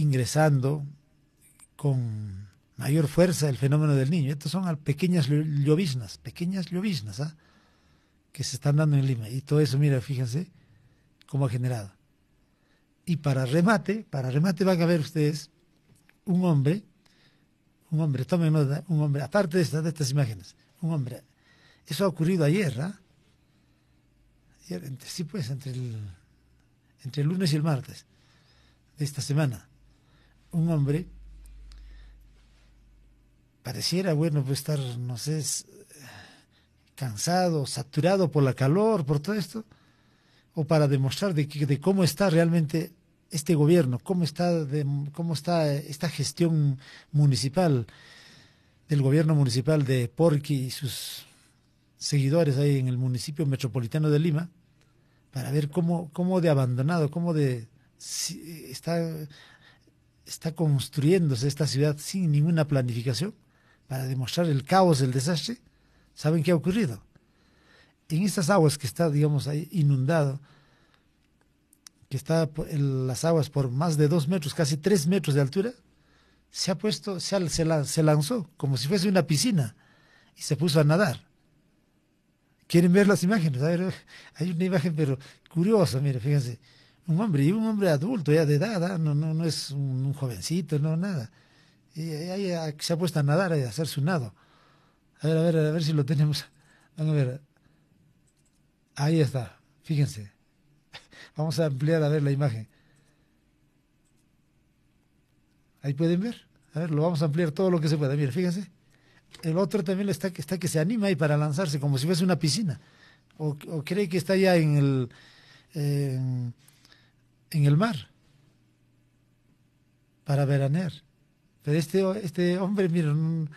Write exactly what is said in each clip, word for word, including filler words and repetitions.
ingresando con mayor fuerza el fenómeno del Niño. Estas son pequeñas lloviznas, pequeñas lloviznas, ¿ah? que se están dando en Lima. Y todo eso, mira, fíjense cómo ha generado. Y para remate, para remate van a ver ustedes un hombre, un hombre, tomen nota, un hombre, aparte de estas, de estas imágenes, un hombre. Eso ha ocurrido ayer, ¿ah? Ayer, entre, sí, pues, entre el, entre el lunes y el martes de esta semana. Un hombre pareciera, bueno, pues estar, no sé, cansado, saturado por la calor, por todo esto, o para demostrar de, que, de cómo está realmente este gobierno, cómo está, de, cómo está esta gestión municipal, del gobierno municipal de Porqui y sus seguidores ahí en el municipio metropolitano de Lima, para ver cómo, cómo de abandonado, cómo de si, está, está construyéndose esta ciudad sin ninguna planificación, para demostrar el caos, el desastre. ¿Saben qué ha ocurrido? En estas aguas que está, digamos, ahí inundado, que está en las aguas por más de dos metros, casi tres metros de altura, se ha puesto, se, se, la, se lanzó como si fuese una piscina y se puso a nadar. ¿Quieren ver las imágenes? A ver, hay una imagen, pero curiosa, mire, fíjense, un hombre, y un hombre adulto, ya de edad, no, no, no es un, un jovencito, no, nada. Y ahí se ha puesto a nadar, a hacer su nado. A ver, a ver, a ver si lo tenemos. Vamos a ver. Ahí está, fíjense. Vamos a ampliar a ver la imagen. Ahí pueden ver. A ver, lo vamos a ampliar todo lo que se pueda. Mire, fíjense. El otro también está, está que se anima ahí para lanzarse como si fuese una piscina. O, o cree que está ya en el, eh, en el mar para veranear. Pero este, este hombre, mira,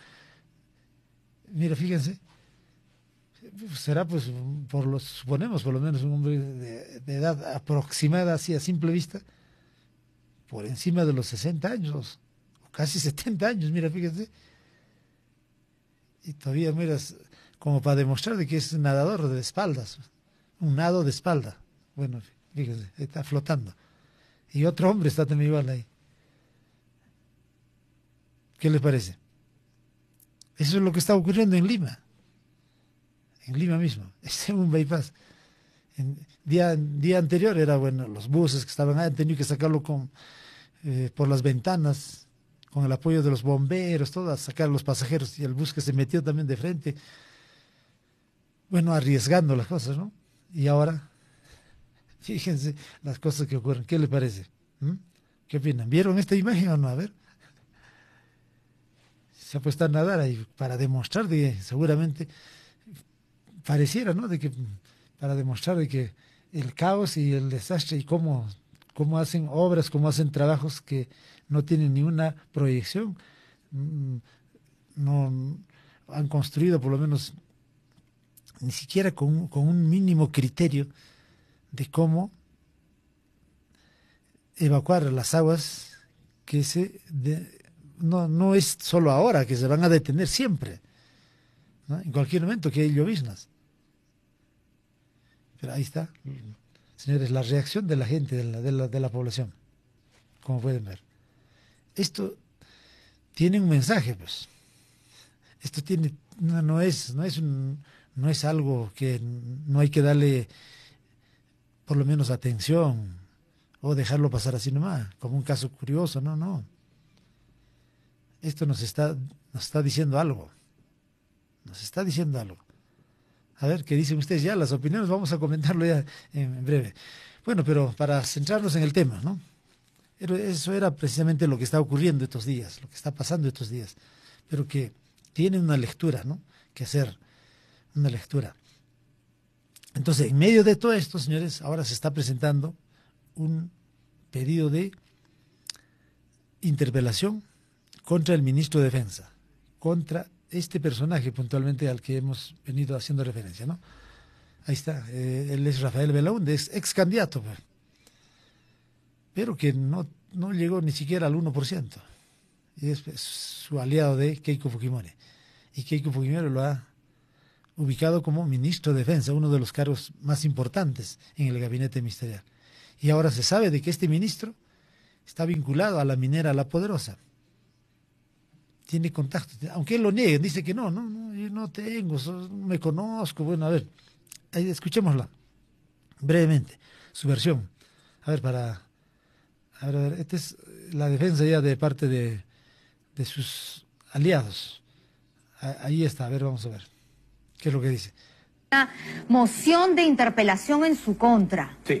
mira, fíjense. Será, pues, por lo suponemos, por lo menos un hombre de, de edad aproximada, así a simple vista, por encima de los sesenta años, o casi setenta años, mira, fíjense. Y todavía, mira, como para demostrar de que es nadador de espaldas, un nado de espalda. Bueno, fíjense, está flotando. Y otro hombre está también igual ahí. ¿Qué les parece? Eso es lo que está ocurriendo en Lima. En Lima mismo, es un bypass. En día, día anterior era, bueno, los buses que estaban ahí han tenido que sacarlo con, eh, por las ventanas, con el apoyo de los bomberos, todo, a sacar a los pasajeros, y el bus que se metió también de frente, bueno, arriesgando las cosas, ¿no? Y ahora, fíjense las cosas que ocurren. ¿Qué le parece? ¿Mm? ¿Qué opinan? ¿Vieron esta imagen o no? A ver. Se ha puesto a nadar ahí para demostrar de que seguramente pareciera, ¿no? De que para demostrar de que el caos y el desastre y cómo, cómo hacen obras, cómo hacen trabajos que no tienen ni una proyección, no han construido por lo menos ni siquiera con, con un mínimo criterio de cómo evacuar las aguas que se de, no, no es solo ahora que se van a detener siempre, ¿no? En cualquier momento que hay lloviznas. Pero ahí está, señores, la reacción de la gente, de la, de la, de la población, como pueden ver. Esto tiene un mensaje, pues. Esto tiene, no, no es, no es un, no es algo que no hay que darle por lo menos atención o dejarlo pasar así nomás, como un caso curioso, no, no. Esto nos está, nos está diciendo algo. Nos está diciendo algo. A ver, ¿qué dicen ustedes? Ya las opiniones vamos a comentarlo ya en breve. Bueno, pero para centrarnos en el tema, ¿no? Pero eso era precisamente lo que está ocurriendo estos días, lo que está pasando estos días, pero que tiene una lectura, ¿no? Que hacer, una lectura. Entonces, en medio de todo esto, señores, ahora se está presentando un pedido de interpelación contra el ministro de Defensa, contra este personaje puntualmente al que hemos venido haciendo referencia, ¿no? Ahí está, eh, él es Rafael Belaúnde, es ex candidato, pues, pero que no, no llegó ni siquiera al uno por ciento. Y es, es su aliado de Keiko Fujimori. Y Keiko Fujimori lo ha ubicado como ministro de Defensa, uno de los cargos más importantes en el gabinete ministerial. Y ahora se sabe de que este ministro está vinculado a la minera La Poderosa. Tiene contacto, aunque él lo niegue, dice que no, no, no, yo no tengo, no me conozco. Bueno, a ver, ahí escuchémosla brevemente, su versión. A ver, para, a ver, a ver, esta es la defensa ya de parte de, de sus aliados. Ahí está, a ver, vamos a ver, qué es lo que dice. Una moción de interpelación en su contra. Sí.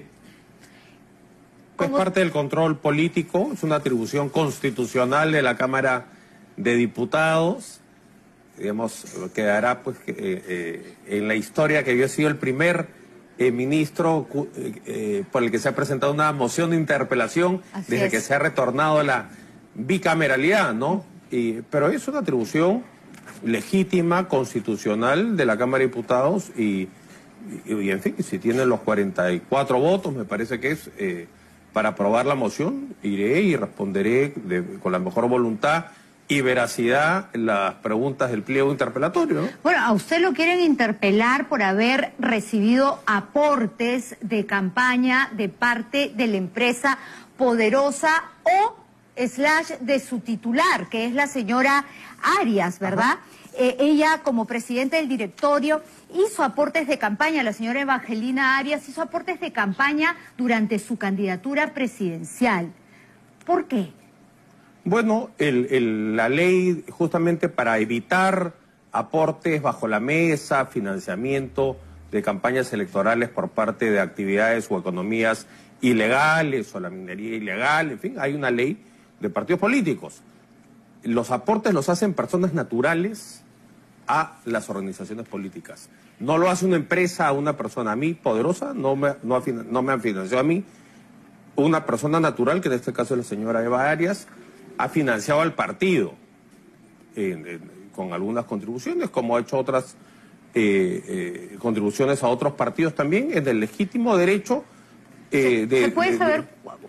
Es parte del control político, es una atribución constitucional de la Cámara de Diputados. Digamos, quedará pues eh, eh, en la historia que yo he sido el primer eh, ministro eh, eh, por el que se ha presentado una moción de interpelación Así desde es. que se ha retornado la bicameralidad, ¿no? Y, pero es una atribución legítima, constitucional de la Cámara de Diputados y, y, y en fin, si tienen los cuarenta y cuatro votos, me parece que es eh, para aprobar la moción, iré y responderé de, con la mejor voluntad y veracidad las preguntas del pliego interpelatorio, ¿no? Bueno, a usted lo quieren interpelar por haber recibido aportes de campaña de parte de la empresa Poderosa o slash de su titular, que es la señora Arias, ¿verdad? Eh, ella, como presidenta del directorio, hizo aportes de campaña, la señora Evangelina Arias hizo aportes de campaña durante su candidatura presidencial. ¿Por qué? Bueno, el, el, la ley justamente para evitar aportes bajo la mesa, financiamiento de campañas electorales por parte de actividades o economías ilegales o la minería ilegal, en fin, hay una ley de partidos políticos. Los aportes los hacen personas naturales a las organizaciones políticas. No lo hace una empresa a una persona. A mí, Poderosa, no me, no, no me han financiado a mí. Una persona natural, que en este caso es la señora Eva Arias, ha financiado al partido eh, eh, con algunas contribuciones, como ha hecho otras eh, eh, contribuciones a otros partidos también, en el legítimo derecho eh, de... ¿Se puede de, saber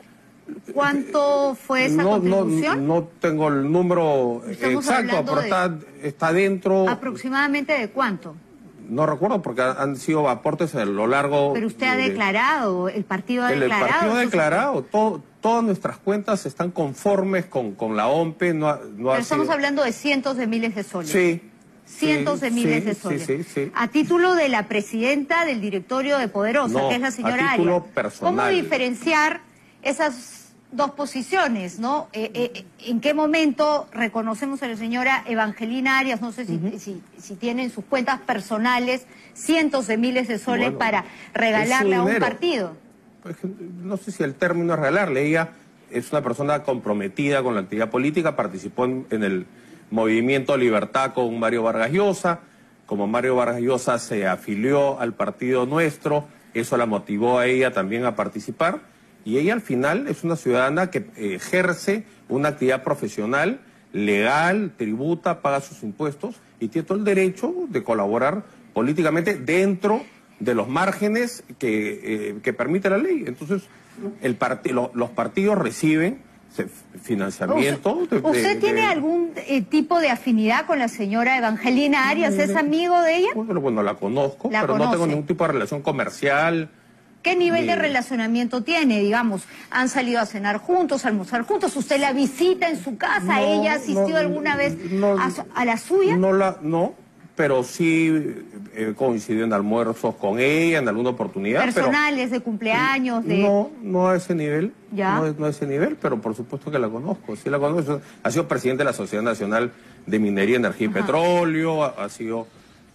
de, cuánto fue esa no, contribución? No, no tengo el número Estamos exacto, pero de... está, está dentro... ¿Aproximadamente de cuánto? No recuerdo porque han sido aportes a lo largo... Pero usted ha de, declarado, el partido ha el, declarado... El partido ha declarado, todo, todas nuestras cuentas están conformes con, con la O M P E. No, ha, no Pero ha estamos sido... hablando de cientos de miles de soles. Sí. Cientos sí, de miles sí, de soles. Sí, sí, sí. A título de la presidenta del directorio de Poderosa, no, que es la señora a título Arias. personal. ¿Cómo diferenciar esas dos posiciones, no? Eh, eh, ¿En qué momento reconocemos a la señora Evangelina Arias? No sé si, uh-huh. si, si tiene en sus cuentas personales cientos de miles de soles bueno, para regalarle a un partido. Pues, no sé si el término es regalarle. Ella es una persona comprometida con la actividad política, participó en, en el Movimiento Libertad con Mario Vargas Llosa. Como Mario Vargas Llosa se afilió al partido nuestro, eso la motivó a ella también a participar. Y ella al final es una ciudadana que ejerce una actividad profesional, legal, tributa, paga sus impuestos y tiene todo el derecho de colaborar políticamente dentro de los márgenes que, eh, que permite la ley. Entonces, el part lo, los partidos reciben financiamiento. ¿Usted, de, ¿usted de, tiene de... algún eh, tipo de afinidad con la señora Evangelina Arias? ¿Es amigo de ella? Bueno, bueno la conozco, ¿La pero conoce? no tengo ningún tipo de relación comercial. ¿Qué nivel ni... de relacionamiento tiene? Digamos, ¿han salido a cenar juntos, a almorzar juntos? ¿Usted la visita en su casa? No, ¿Ella asistió no, alguna vez no, a, su, a la suya? No, la, no, pero sí he coincidido en almuerzos con ella en alguna oportunidad. ¿Personales, pero, de cumpleaños? De... No, no a ese nivel. ¿Ya? No, no a ese nivel, pero por supuesto que la conozco. Sí la conozco. Ha sido presidente de la Sociedad Nacional de Minería, Energía Ajá. y Petróleo. Ha, ha sido...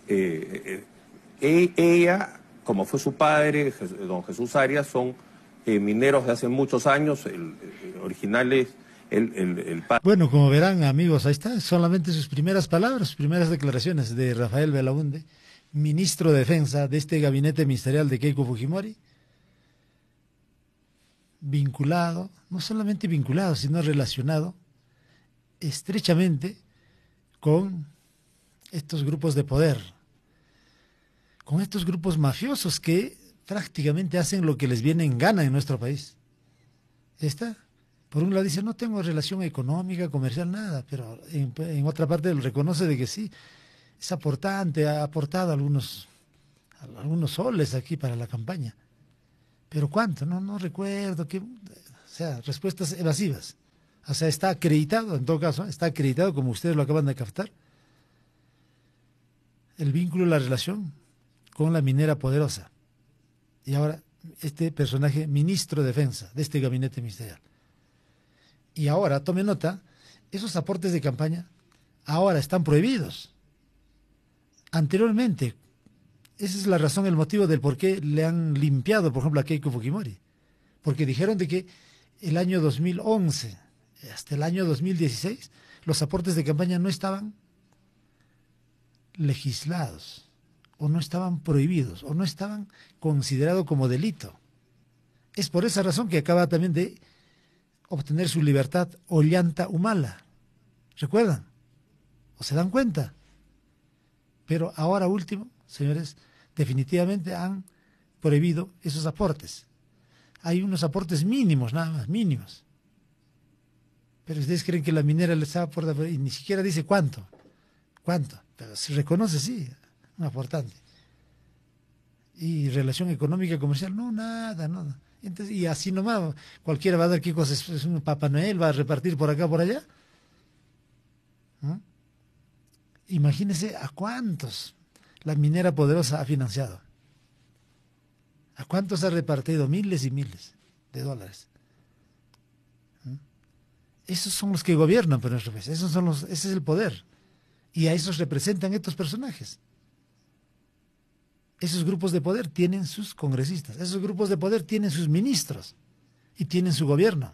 Eh, eh, ella, como fue su padre, don Jesús Arias, son eh, mineros de hace muchos años, el, el, originales... El, el, el... Bueno, como verán, amigos, ahí está, solamente sus primeras palabras, sus primeras declaraciones de Rafael Belaúnde, ministro de Defensa de este gabinete ministerial de Keiko Fujimori, vinculado, no solamente vinculado, sino relacionado estrechamente con estos grupos de poder, con estos grupos mafiosos que prácticamente hacen lo que les viene en gana en nuestro país. ¿Está? Por un lado dice, no tengo relación económica, comercial, nada, pero en, en otra parte reconoce de que sí, es aportante, ha aportado algunos, algunos soles aquí para la campaña. ¿Pero cuánto? No, no recuerdo, que sea, respuestas evasivas. O sea, está acreditado, en todo caso, está acreditado, como ustedes lo acaban de captar, el vínculo, la relación con la minera poderosa. Y ahora, este personaje, ministro de Defensa de este gabinete ministerial. Y ahora, tome nota, esos aportes de campaña ahora están prohibidos. Anteriormente, esa es la razón, el motivo del por qué le han limpiado, por ejemplo, a Keiko Fujimori. Porque dijeron de que el año dos mil once hasta el año dos mil dieciséis los aportes de campaña no estaban legislados, o no estaban prohibidos, o no estaban considerados como delito. Es por esa razón que acaba también de obtener su libertad Ollanta Humala. ¿Recuerdan? ¿O se dan cuenta? Pero ahora último, señores, definitivamente han prohibido esos aportes. Hay unos aportes mínimos, nada más, mínimos. Pero ustedes creen que la minera les aporta, y ni siquiera dice cuánto. ¿Cuánto? Pero se reconoce, sí, un aportante. Y relación económica comercial, no, nada, nada. Entonces, y así nomás, cualquiera va a dar qué cosas, es un Papá Noel, va a repartir por acá, por allá. ¿Mm? Imagínense a cuántos la minera poderosa ha financiado. ¿A cuántos ha repartido? Miles y miles de dólares. ¿Mm? Esos son los que gobiernan, por nuestro país. Esos son los, ese es el poder. Y a esos representan estos personajes. Esos grupos de poder tienen sus congresistas, esos grupos de poder tienen sus ministros y tienen su gobierno.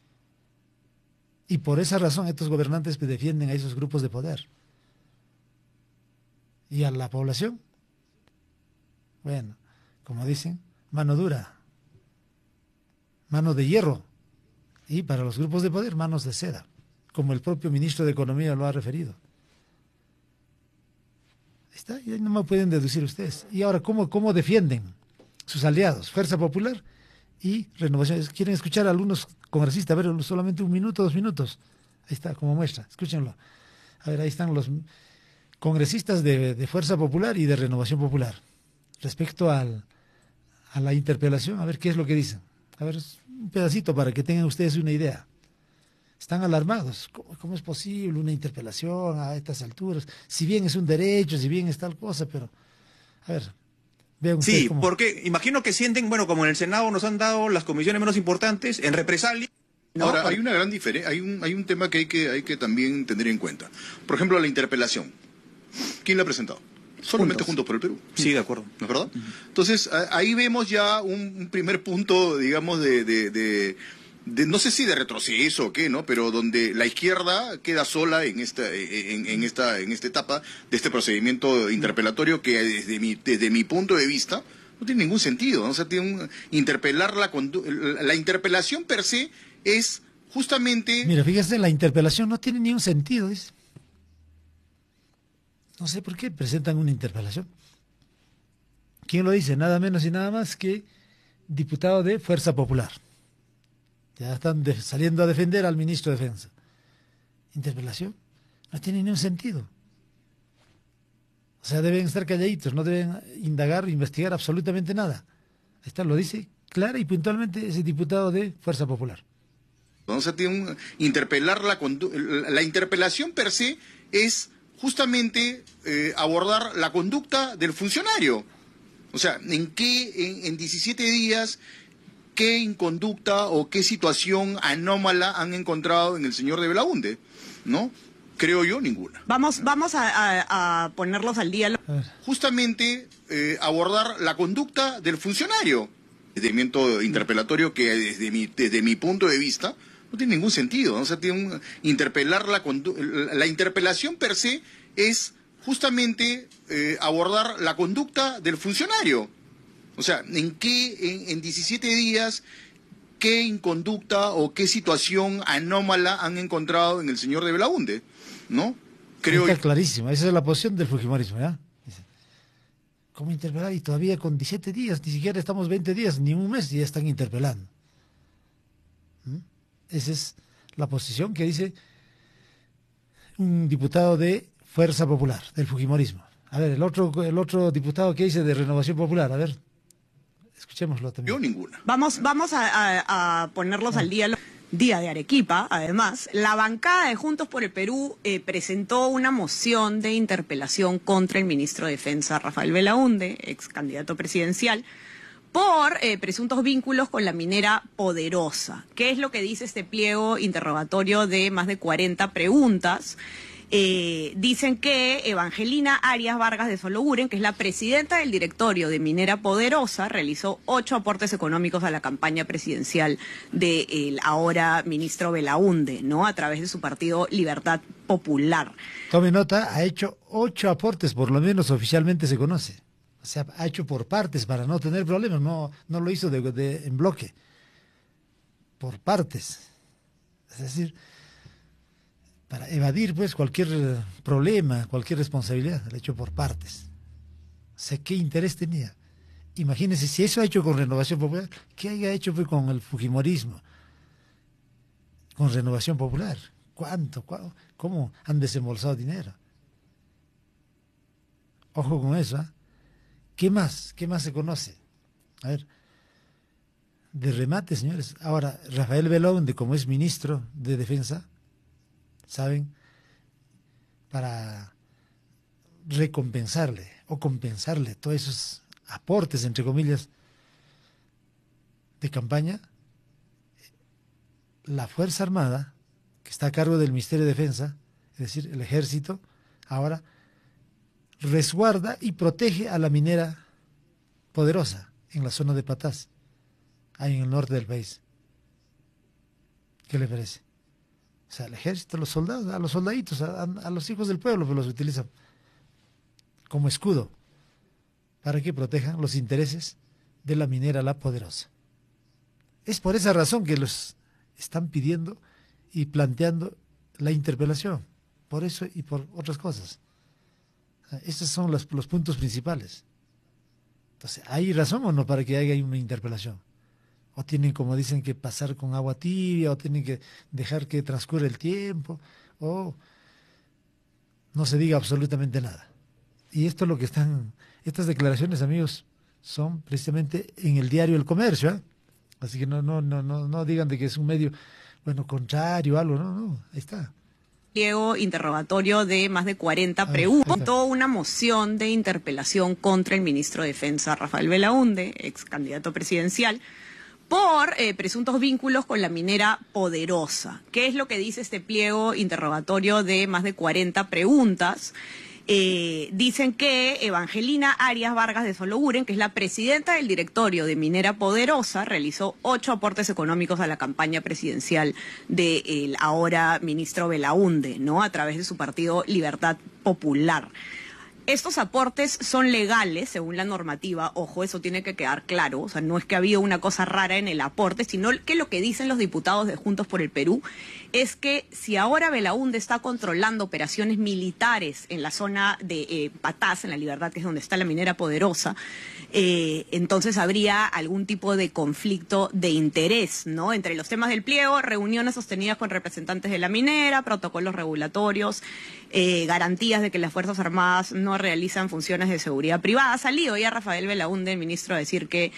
Y por esa razón estos gobernantes defienden a esos grupos de poder. Y a la población, bueno, como dicen, mano dura, mano de hierro. Y para los grupos de poder, manos de seda, como el propio ministro de Economía lo ha referido. Está, y no me pueden deducir ustedes. Y ahora, ¿cómo, cómo defienden sus aliados? Fuerza Popular y Renovación. ¿Quieren escuchar a algunos congresistas? A ver, solamente un minuto, dos minutos. Ahí está, como muestra. Escúchenlo. A ver, ahí están los congresistas de, de Fuerza Popular y de Renovación Popular. Respecto al, a la interpelación, a ver qué es lo que dicen. A ver, un pedacito para que tengan ustedes una idea. Están alarmados. ¿Cómo, ¿Cómo es posible una interpelación a estas alturas? Si bien es un derecho, si bien es tal cosa, pero... A ver, vean ustedes Sí, cómo... porque imagino que sienten, bueno, como en el Senado nos han dado las comisiones menos importantes, en represalia... ¿no? Ahora, hay una gran diferencia, hay un, hay un tema que hay, que hay que también tener en cuenta. Por ejemplo, la interpelación. ¿Quién la ha presentado? Solamente Juntos por el Perú. Sí, de acuerdo. ¿No es verdad? Uh-huh. Entonces, a, ahí vemos ya un, un primer punto, digamos, de... de, de De, no sé si de retroceso o qué, ¿no? Pero donde la izquierda queda sola en esta, en, en esta, en esta etapa de este procedimiento interpelatorio que desde mi, desde mi punto de vista no tiene ningún sentido, ¿no? O sea, tiene un, interpelar la, la interpelación per se es justamente... Mira, fíjese, la interpelación no tiene ningún sentido, dice. No sé por qué presentan una interpelación. ¿Quién lo dice? Nada menos y nada más que diputado de Fuerza Popular. Ya están de, saliendo a defender al ministro de Defensa. Interpelación. No tiene ningún sentido. O sea, deben estar calladitos, no deben indagar, investigar absolutamente nada. Ahí está, lo dice clara y puntualmente ese diputado de Fuerza Popular. Entonces, tiene un, interpelar la, la interpelación per se es justamente eh, abordar la conducta del funcionario. O sea, ¿en qué, en, en diecisiete días... qué inconducta o qué situación anómala han encontrado en el señor de Belaunde? ¿No? Creo yo, ninguna. Vamos, vamos a, a, a ponerlos al día. Justamente eh, abordar la conducta del funcionario. Procedimiento interpelatorio que desde mi, desde mi punto de vista no tiene ningún sentido, ¿no? O sea, tiene un, interpelar la, la interpelación per se es justamente eh, abordar la conducta del funcionario. O sea, ¿en qué, en, en diecisiete días, qué inconducta o qué situación anómala han encontrado en el señor de Belaunde? ¿No? Creo Está clarísimo, esa es la posición del fujimorismo, ¿ya? ¿Cómo interpelar? Y todavía con diecisiete días, ni siquiera estamos veinte días, ni un mes, y ya están interpelando. ¿Mm? Esa es la posición que dice un diputado de Fuerza Popular, del fujimorismo. A ver, el otro, el otro diputado que dice de Renovación Popular, a ver... Escuchémoslo también. Yo ninguna. Vamos, vamos a, a- a ponerlos Ah. al día. Día de Arequipa, además, la bancada de Juntos por el Perú eh, presentó una moción de interpelación contra el ministro de Defensa, Rafael Belaúnde, ex candidato presidencial, por eh, presuntos vínculos con la minera Poderosa. ¿Qué es lo que dice este pliego interrogatorio de más de cuarenta preguntas? Eh, dicen que Evangelina Arias Vargas de Sologuren, que es la presidenta del directorio de Minera Poderosa, realizó ocho aportes económicos a la campaña presidencial del ahora ministro Belaúnde, ¿no? A través de su partido Libertad Popular. Tome nota, ha hecho ocho aportes, por lo menos oficialmente se conoce. O sea, ha hecho por partes para no tener problemas, no, no lo hizo de, de- en bloque. Por partes. Es decir, para evadir pues cualquier eh, problema, cualquier responsabilidad, lo ha hecho por partes. O sea, ¿qué interés tenía? Imagínense, si eso ha hecho con Renovación Popular, ¿qué haya hecho pues con el fujimorismo? Con Renovación Popular. ¿Cuánto? ¿Cuá- ¿Cómo han desembolsado dinero? Ojo con eso, ¿ah? ¿Qué más? ¿Qué más se conoce? A ver, de remate, señores. Ahora, Rafael Belaúnde, como es ministro de Defensa, ¿saben? Para recompensarle o compensarle todos esos aportes, entre comillas, de campaña, la Fuerza Armada, que está a cargo del Ministerio de Defensa, es decir, el Ejército, ahora resguarda y protege a la minera Poderosa en la zona de Patás, ahí en el norte del país. ¿Qué le parece? O sea, el ejército, los soldados, a los soldaditos, a, a los hijos del pueblo, pues los utilizan como escudo para que protejan los intereses de la minera La Poderosa. Es por esa razón que los están pidiendo y planteando la interpelación, por eso y por otras cosas. Estos son los, los puntos principales. Entonces, ¿hay razón o no para que haya una interpelación? O tienen, como dicen, que pasar con agua tibia, o tienen que dejar que transcurra el tiempo, o no se diga absolutamente nada. Y esto es lo que están, estas declaraciones, amigos, son precisamente en el diario El Comercio, ¿eh? Así que no, no, no, no, no digan de que es un medio, bueno, contrario, algo, no, no, ahí está. Pliego interrogatorio de más de cuarenta ver, preguntas. ahí está. Votó una moción de interpelación contra el ministro de Defensa, Rafael Belaúnde, ex candidato presidencial, por eh, presuntos vínculos con la minera Poderosa. ¿Qué es lo que dice este pliego interrogatorio de más de cuarenta preguntas? Eh, dicen que Evangelina Arias Vargas de Sologuren, que es la presidenta del directorio de Minera Poderosa, realizó ocho aportes económicos a la campaña presidencial del ahora ministro Belaúnde, ¿no? A través de su partido Libertad Popular. Estos aportes son legales según la normativa, ojo, eso tiene que quedar claro, o sea, no es que ha habido una cosa rara en el aporte, sino que lo que dicen los diputados de Juntos por el Perú es que si ahora Belaúnde está controlando operaciones militares en la zona de eh, Patás, en La Libertad, que es donde está la minera Poderosa, eh, entonces habría algún tipo de conflicto de interés, ¿no? Entre los temas del pliego, reuniones sostenidas con representantes de la minera, protocolos regulatorios, eh, garantías de que las Fuerzas Armadas no realizan funciones de seguridad privada. Ha salido ya Rafael Belaúnde, el ministro, a decir que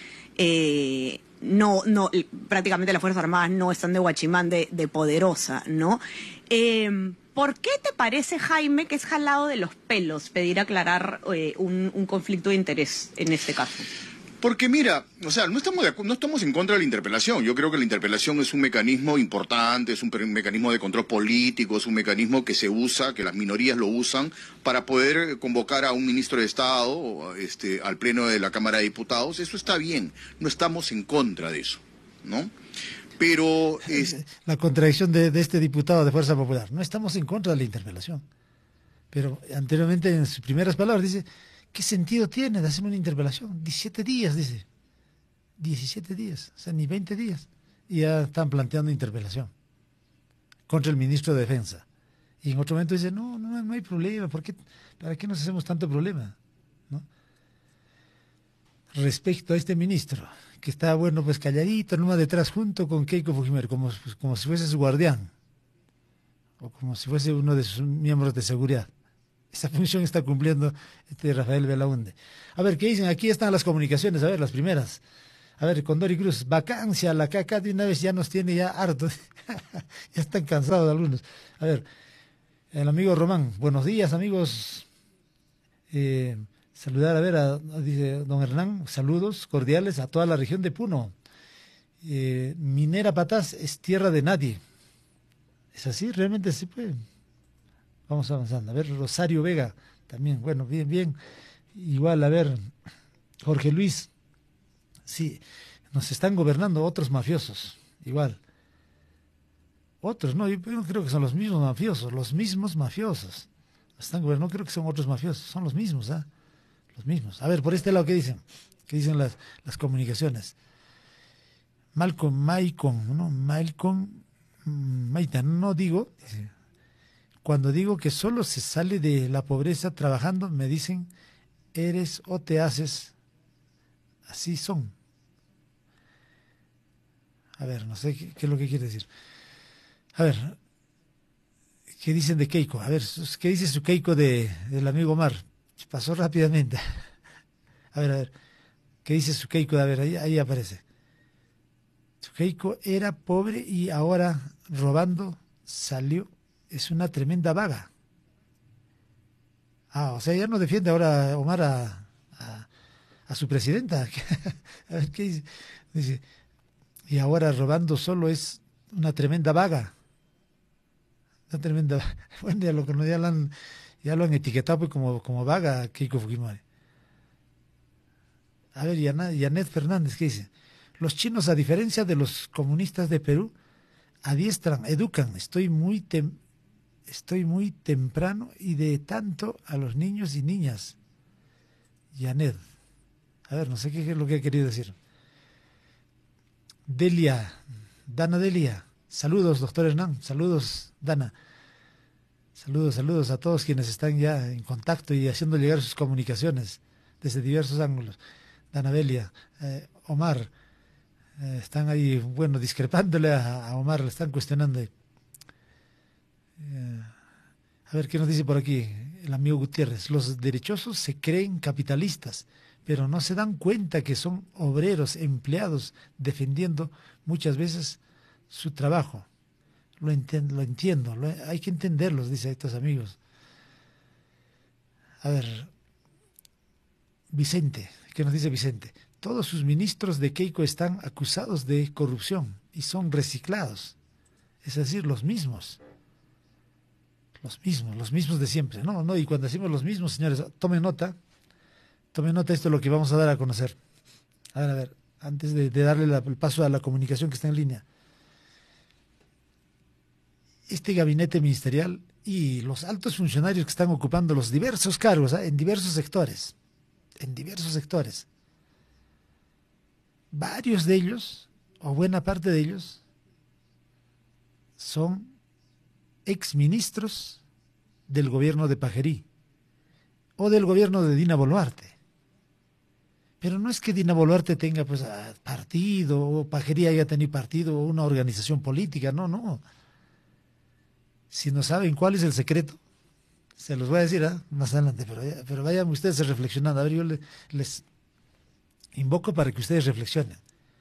eh, no, no, prácticamente las Fuerzas Armadas no están de guachimán de, de Poderosa, ¿no? Eh, ¿Por qué te parece, Jaime, que es jalado de los pelos pedir aclarar eh, un, un conflicto de interés en este caso? Porque mira, o sea, no estamos, de acu- no estamos en contra de la interpelación. Yo creo que la interpelación es un mecanismo importante, es un, per- un mecanismo de control político, es un mecanismo que se usa, que las minorías lo usan para poder convocar a un ministro de Estado o, este, al pleno de la Cámara de Diputados. Eso está bien, no estamos en contra de eso, ¿no? Pero es- La contradicción de, de este diputado de Fuerza Popular. No estamos en contra de la interpelación. Pero anteriormente, en sus primeras palabras, dice, ¿qué sentido tiene de hacer una interpelación? diecisiete días, dice. diecisiete días, o sea, ni veinte días. Y ya están planteando interpelación contra el ministro de Defensa. Y en otro momento dice, no, no, no hay problema. ¿Por qué, ¿Para qué nos hacemos tanto problema? ¿No? Respecto a este ministro, que está, bueno, pues calladito, nomás detrás, junto con Keiko Fujimori, como, pues, como si fuese su guardián, o como si fuese uno de sus miembros de seguridad. Esa función está cumpliendo este Rafael Belaúnde. A ver, ¿qué dicen? Aquí están las comunicaciones, a ver, las primeras. A ver, Condori Cruz, vacancia, la caca de una vez ya nos tiene ya hartos. Ya están cansados algunos. A ver, el amigo Román, buenos días amigos. Eh, saludar, a ver, a, a, dice don Hernán, saludos cordiales a toda la región de Puno. Eh, Minera Patás es tierra de nadie. ¿Es así? ¿Realmente sí puede? Vamos avanzando. A ver, Rosario Vega, también, bueno, bien, bien. Igual, a ver, Jorge Luis, sí, nos están gobernando otros mafiosos, igual. Otros, no, yo no creo que son los mismos mafiosos, los mismos mafiosos. Están gobernando, no creo que son otros mafiosos, son los mismos, ¿ah? Los mismos. A ver, por este lado, ¿qué dicen? ¿Qué dicen las, las comunicaciones? Malcolm, Maicon, ¿no? Malcolm, Maita, no digo, dice, cuando digo que solo se sale de la pobreza trabajando, me dicen, eres o te haces, así son. A ver, no sé qué, qué es lo que quiere decir. A ver, ¿qué dicen de Keiko? A ver, ¿qué dice su Keiko de, del amigo Omar? Pasó rápidamente. A ver, a ver, ¿qué dice su Keiko? A ver, ahí, ahí aparece. Su Keiko era pobre y ahora robando salió. Es una tremenda vaga. Ah, o sea, ya no defiende ahora Omar a, a, a su presidenta. A ver, ¿qué dice? Dice, y ahora robando solo es una tremenda vaga. Una tremenda vaga. Bueno, ya lo, ya lo, han, ya lo han etiquetado pues, como, como vaga Keiko Fujimori. A ver, Yanet Fernández, ¿qué dice? Los chinos, a diferencia de los comunistas de Perú, adiestran, educan. Estoy muy tem Estoy muy temprano y de tanto a los niños y niñas. Yanet. A ver, no sé qué es lo que ha querido decir. Delia. Dana Delia. Saludos, doctor Hernán. Saludos, Dana. Saludos, saludos a todos quienes están ya en contacto y haciendo llegar sus comunicaciones desde diversos ángulos. Dana Delia. Eh, Omar. Eh, están ahí, bueno, discrepándole a, a Omar, le están cuestionando. Eh, a ver, ¿qué nos dice por aquí el amigo Gutiérrez? Los derechosos se creen capitalistas, pero no se dan cuenta que son obreros, empleados, defendiendo muchas veces su trabajo. Lo entiendo, lo entiendo lo, hay que entenderlos, dice estos amigos. A ver, Vicente, ¿qué nos dice Vicente? Todos sus ministros de Keiko están acusados de corrupción y son reciclados, es decir, los mismos. Los mismos, los mismos de siempre. No, no, y cuando decimos los mismos, señores, tomen nota, tomen nota, esto es lo que vamos a dar a conocer. A ver, a ver, antes de, de darle la, el paso a la comunicación que está en línea. Este gabinete ministerial y los altos funcionarios que están ocupando los diversos cargos, ¿eh? en diversos sectores, en diversos sectores, varios de ellos, o buena parte de ellos, son exministros del gobierno de Pajerí o del gobierno de Dina Boluarte. Pero no es que Dina Boluarte tenga pues partido o Pajerí haya tenido partido o una organización política, no, no. Si no saben cuál es el secreto, se los voy a decir ¿eh? más adelante, pero, pero vayan ustedes reflexionando. A ver, yo les, les invoco para que ustedes reflexionen.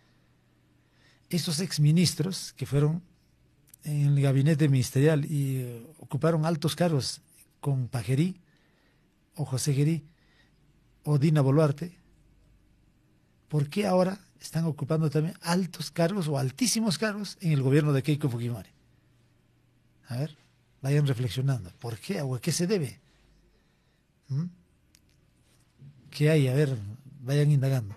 Esos exministros que fueron en el gabinete ministerial y uh, ocuparon altos cargos con Pajerí o José Gerí o Dina Boluarte, ¿por qué ahora están ocupando también altos cargos o altísimos cargos en el gobierno de Keiko Fujimori? A ver, vayan reflexionando. ¿Por qué o a qué se debe? ¿Mm? ¿Qué hay? A ver, vayan indagando.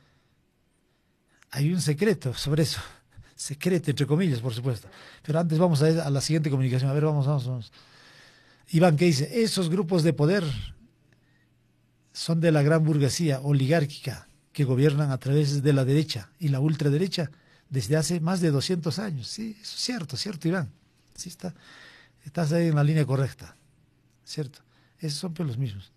Hay un secreto sobre eso. Secreto, entre comillas, por supuesto. Pero antes vamos a, a la siguiente comunicación. A ver, vamos, vamos, vamos. Iván, ¿qué dice? Esos grupos de poder son de la gran burguesía oligárquica que gobiernan a través de la derecha y la ultraderecha desde hace más de doscientos años. Sí, eso es cierto, cierto, Iván. Sí, está, estás ahí en la línea correcta. Cierto. Esos son pues los mismos.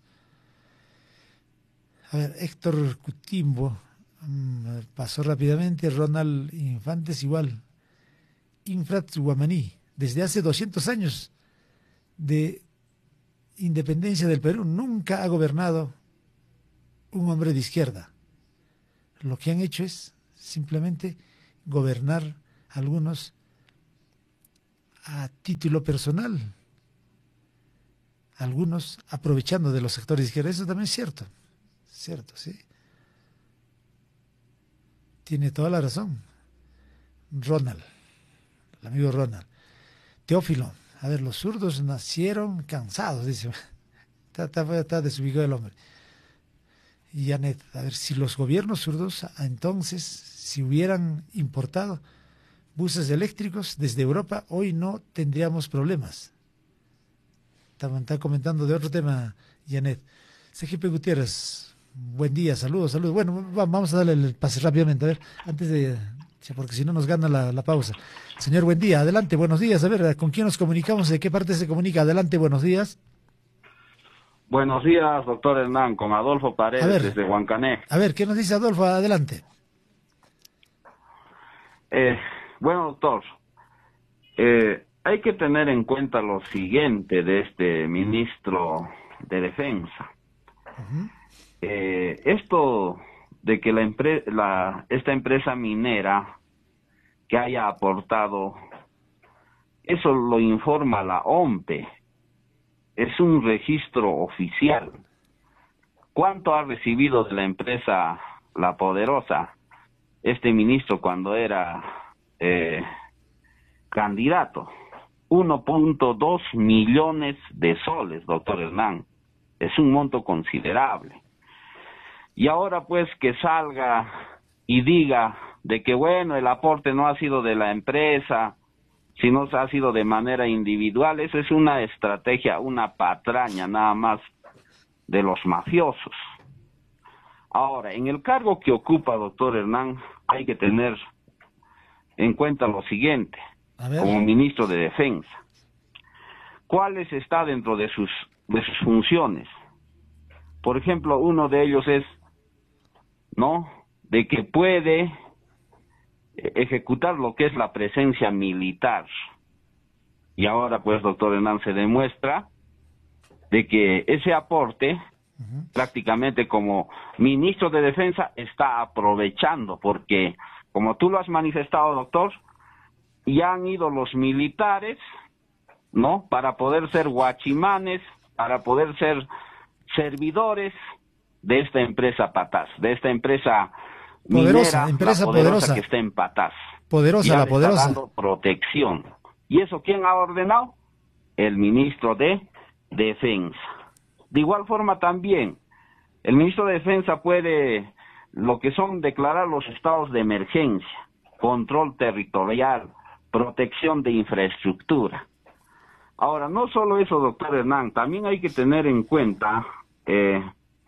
A ver, Héctor Cutimbo. Pasó rápidamente. Ronald Infantes igual. Infrat Guamaní, desde hace doscientos años de independencia del Perú, nunca ha gobernado un hombre de izquierda. Lo que han hecho es simplemente gobernar algunos a título personal, algunos aprovechando de los sectores izquierdos. Eso también es cierto, cierto, sí. Tiene toda la razón. Ronald, el amigo Ronald. Teófilo, a ver, los zurdos nacieron cansados, dice. Está, está, está desubicado el hombre. Y Janet, a ver, si los gobiernos zurdos, entonces, si hubieran importado buses eléctricos desde Europa, hoy no tendríamos problemas. Está, está comentando de otro tema, Janet. C G P Gutiérrez, buen día, saludos, saludos. Bueno, vamos a darle el pase rápidamente, a ver, antes de, porque si no nos gana la, la pausa. Señor, buen día, adelante, buenos días. A ver, ¿con quién nos comunicamos? ¿De qué parte se comunica? Adelante, buenos días. Buenos días, doctor Hernán, con Adolfo Paredes, ver, desde Huancané. A ver, ¿qué nos dice Adolfo? Adelante. Eh, bueno, doctor, eh, hay que tener en cuenta lo siguiente de este ministro de Defensa. Uh-huh. eh, esto de que la, empre la esta empresa minera que haya aportado, eso lo informa la O M P E. Es un registro oficial. ¿Cuánto ha recibido de la empresa La Poderosa este ministro cuando era eh, candidato? uno punto dos millones de soles, doctor Hernán. Es un monto considerable. Y ahora pues que salga y diga de que bueno, el aporte no ha sido de la empresa, si no ha sido de manera individual, eso es una estrategia, una patraña nada más de los mafiosos. Ahora, en el cargo que ocupa, doctor Hernán, hay que tener en cuenta lo siguiente, como ministro de Defensa. ¿Cuáles está dentro de sus, de sus funciones? Por ejemplo, uno de ellos es, ¿no?, de que puede ejecutar lo que es la presencia militar. Y ahora pues, doctor Hernán, se demuestra de que ese aporte uh-huh. prácticamente como ministro de Defensa está aprovechando, porque como tú lo has manifestado, doctor, ya han ido los militares, ¿no?, para poder ser guachimanes, para poder ser servidores de esta empresa Patás, de esta empresa Poderosa, minera, empresa la poderosa, poderosa que está en Patás. Poderosa, ya la le poderosa. Está dando protección. ¿Y eso quién ha ordenado? El ministro de Defensa. De igual forma también, el ministro de Defensa puede, lo que son declarar los estados de emergencia, control territorial, protección de infraestructura. Ahora, no solo eso, doctor Hernán, también hay que tener en cuenta, eh,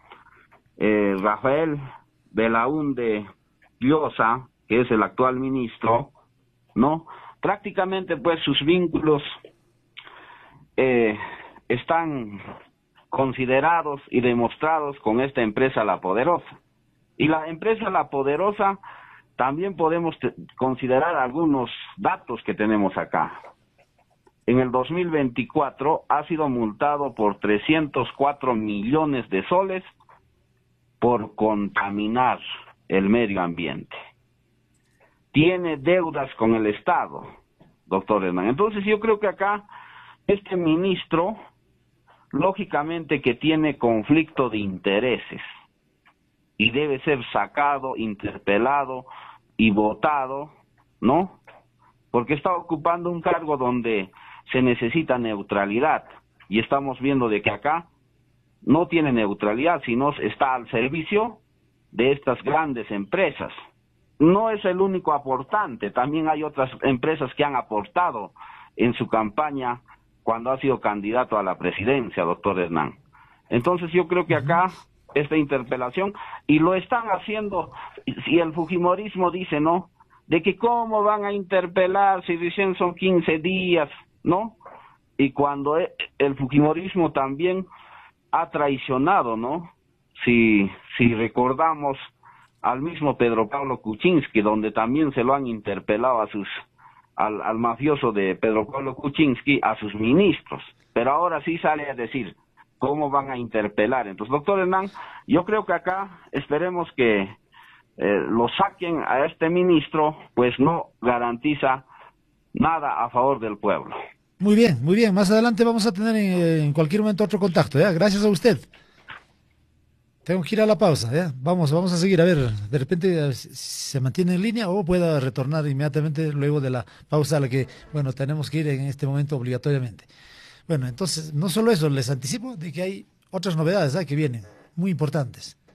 eh, Rafael Belaúnde Llosa, que es el actual ministro, ¿no? Prácticamente pues sus vínculos eh, están considerados y demostrados con esta empresa La Poderosa. Y la empresa La Poderosa también podemos considerar algunos datos que tenemos acá. En el dos mil veinticuatro ha sido multado por trescientos cuatro millones de soles por contaminar el medio ambiente. Tiene deudas con el Estado, doctor Hernán. Entonces yo creo que acá este ministro, lógicamente que tiene conflicto de intereses y debe ser sacado, interpelado y votado, ¿no? Porque está ocupando un cargo donde se necesita neutralidad y estamos viendo de que acá no tiene neutralidad, sino está al servicio de estas grandes empresas. No es el único aportante, también hay otras empresas que han aportado en su campaña cuando ha sido candidato a la presidencia, doctor Hernán. Entonces yo creo que acá esta interpelación, y lo están haciendo, si el fujimorismo dice, ¿no?, de que cómo van a interpelar si dicen son quince días, ¿no? Y cuando el fujimorismo también ha traicionado, ¿no? Si, si recordamos al mismo Pedro Pablo Kuczynski, donde también se lo han interpelado a sus, al, al mafioso de Pedro Pablo Kuczynski, a sus ministros, pero ahora sí sale a decir cómo van a interpelar. Entonces, doctor Hernán, yo creo que acá esperemos que eh, lo saquen a este ministro, pues no garantiza nada a favor del pueblo. Muy bien, muy bien. Más adelante vamos a tener en, en cualquier momento otro contacto, ¿ya? Gracias a usted. Tengo que ir a la pausa, ¿ya? Vamos, vamos a seguir. A ver, de repente si se mantiene en línea o pueda retornar inmediatamente luego de la pausa a la que, bueno, tenemos que ir en este momento obligatoriamente. Bueno, entonces, no solo eso, les anticipo de que hay otras novedades, ¿eh? Que vienen, muy importantes.